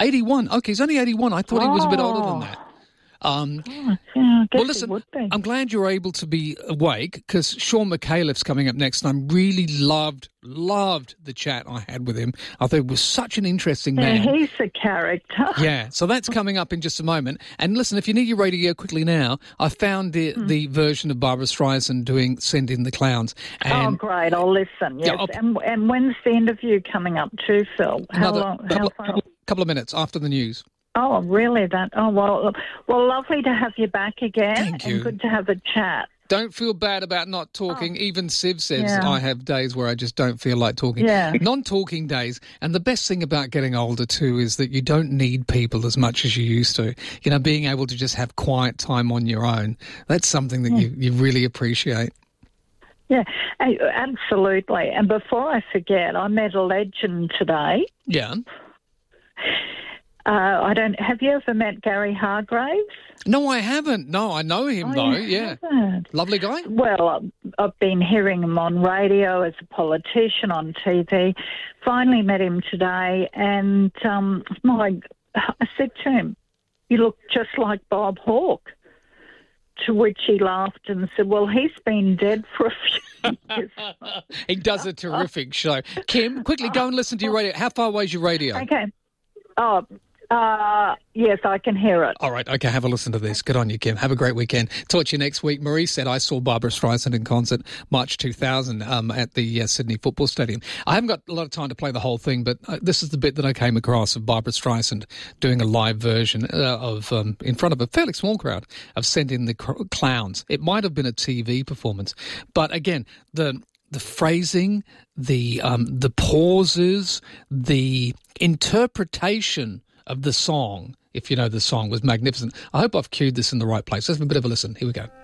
81. Okay, he's only 81. I thought he was a bit older than that. I guess Well, listen, he would be. I'm glad you're able to be awake because Sean McAuliffe's coming up next, and I really loved the chat I had with him. I thought he was such an interesting man. Yeah, he's a character. Yeah, so that's coming up in just a moment. And listen, if you need your radio quickly now, I found the version of Barbara Streisand doing Send in the Clowns. And great. I'll listen, yes. Yeah, and when's the interview coming up too, Phil? How long? Couple of minutes after the news. Oh, really? Well, lovely to have you back again. Thank you. And good to have a chat. Don't feel bad about not talking. Even Siv says Yeah. I have days where I just don't feel like talking. Yeah. Non-talking days. And the best thing about getting older too is that you don't need people as much as you used to. You know, being able to just have quiet time on your own. That's something that you really appreciate. Yeah, absolutely. And before I forget, I met a legend today. Yeah. Have you ever met Gary Hargraves? No, I haven't. No, I know him though. Yeah. Haven't? Lovely guy. Well, I've been hearing him on radio as a politician, on TV. Finally met him today, and I said to him, "You look just like Bob Hawke." To which he laughed and said, "Well, he's been dead for a few years." He does a terrific show. Kim, quickly go and listen to your radio. How far away is your radio? Okay. Yes, I can hear it. All right, okay, have a listen to this. Good on you, Kim. Have a great weekend. Talk to you next week. Marie said, I saw Barbara Streisand in concert March 2000 at the Sydney Football Stadium. I haven't got a lot of time to play the whole thing, but this is the bit that I came across of Barbara Streisand doing a live version of, in front of a fairly small crowd, of Send in the Clowns. It might have been a TV performance, but again, the phrasing, the pauses, the interpretation of the song, if you know the song, was magnificent. I hope I've cued this in the right place. Let's have a bit of a listen. Here we go.